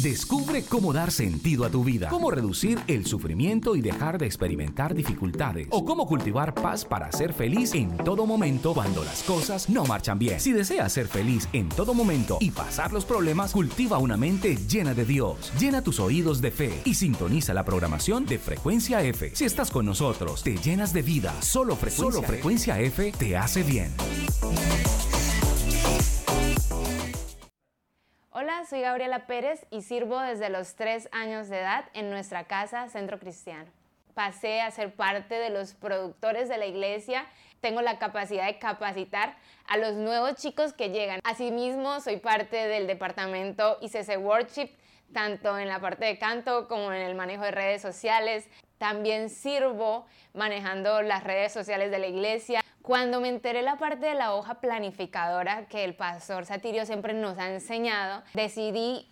Descubre cómo dar sentido a tu vida, cómo reducir el sufrimiento y dejar de experimentar dificultades, o cómo cultivar paz para ser feliz en todo momento cuando las cosas no marchan bien. Si deseas ser feliz en todo momento y pasar los problemas, cultiva una mente llena de Dios. Llena tus oídos de fe y sintoniza la programación de Frecuencia F. Si estás con nosotros, te llenas de vida. Solo Frecuencia F te hace bien. Hola, soy Gabriela Pérez y sirvo desde los 3 años de edad en nuestra casa Centro Cristiano. Pasé a ser parte de los productores de la iglesia. Tengo la capacidad de capacitar a los nuevos chicos que llegan. Asimismo, soy parte del departamento ICC Worship, tanto en la parte de canto como en el manejo de redes sociales. También sirvo manejando las redes sociales de la iglesia. Cuando me enteré la parte de la hoja planificadora que el pastor Satirio siempre nos ha enseñado, decidí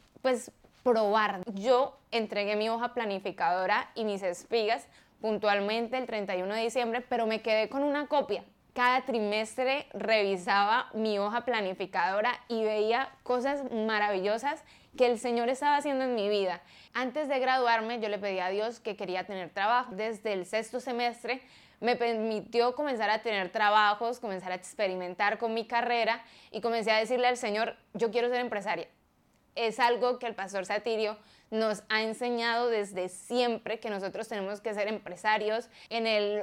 probar. Yo entregué mi hoja planificadora y mis espigas puntualmente el 31 de diciembre, pero me quedé con una copia. Cada trimestre revisaba mi hoja planificadora y veía cosas maravillosas que el Señor estaba haciendo en mi vida. Antes de graduarme, yo le pedí a Dios que quería tener trabajo. Desde el 6º semestre me permitió comenzar a tener trabajos, comenzar a experimentar con mi carrera y comencé a decirle al Señor, yo quiero ser empresaria. Es algo que el pastor Satirio nos ha enseñado desde siempre, que nosotros tenemos que ser empresarios. En el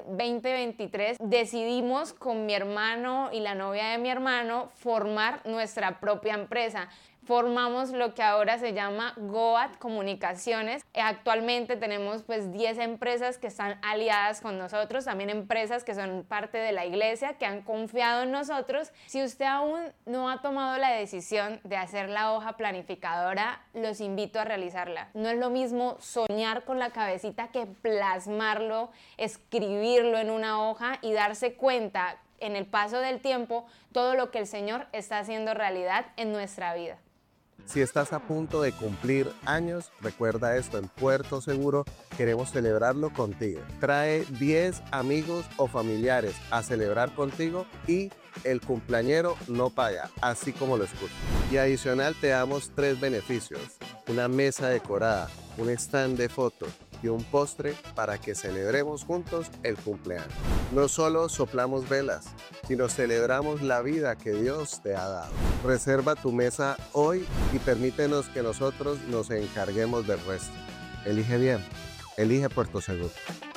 2023 decidimos con mi hermano y la novia de mi hermano formar nuestra propia empresa. Formamos lo que ahora se llama Goat Comunicaciones. Actualmente tenemos 10 empresas que están aliadas con nosotros, también empresas que son parte de la iglesia, que han confiado en nosotros. Si usted aún no ha tomado la decisión de hacer la hoja planificadora, los invito a realizarla. No es lo mismo soñar con la cabecita que plasmarlo, escribirlo en una hoja y darse cuenta en el paso del tiempo todo lo que el Señor está haciendo realidad en nuestra vida. Si estás a punto de cumplir años, recuerda esto, en Puerto Seguro queremos celebrarlo contigo. Trae 10 amigos o familiares a celebrar contigo y el cumpleañero no paga, así como lo escuchas. Y adicional te damos 3 beneficios: una mesa decorada, un stand de fotos y un postre para que celebremos juntos el cumpleaños. No solo soplamos velas, sino celebramos la vida que Dios te ha dado. Reserva tu mesa hoy y permítenos que nosotros nos encarguemos del resto. Elige bien, elige Puerto Seguro.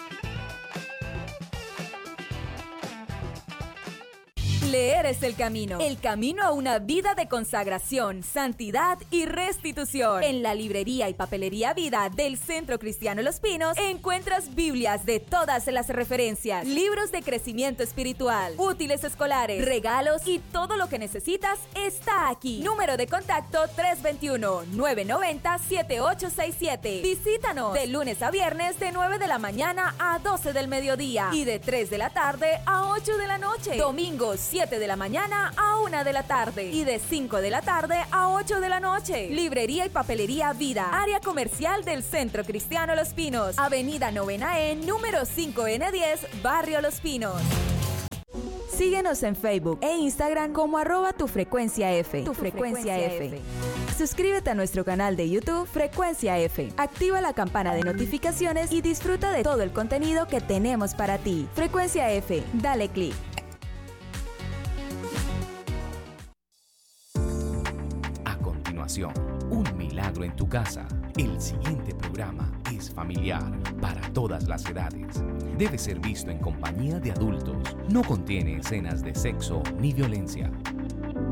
Leer es el camino a una vida de consagración, santidad y restitución. En la librería y papelería Vida del Centro Cristiano Los Pinos encuentras Biblias de todas las referencias, libros de crecimiento espiritual, útiles escolares, regalos y todo lo que necesitas está aquí. Número de contacto 321-990-7867. Visítanos de lunes a viernes de 9 de la mañana a 12 del mediodía y de 3 de la tarde a 8 de la noche. Domingos 7 de la mañana a 1 de la tarde y de 5 de la tarde a 8 de la noche. Librería y papelería Vida, área comercial del Centro Cristiano Los Pinos, Avenida 9E, número 5N10, Barrio Los Pinos. Síguenos en Facebook e Instagram como @tufrecuenciaF. Tu Frecuencia F. Suscríbete a nuestro canal de YouTube Frecuencia F. Activa la campana de notificaciones y disfruta de todo el contenido que tenemos para ti. Frecuencia F, dale clic. Un milagro en tu casa. El siguiente programa es familiar para todas las edades. Debe ser visto en compañía de adultos. No contiene escenas de sexo ni violencia.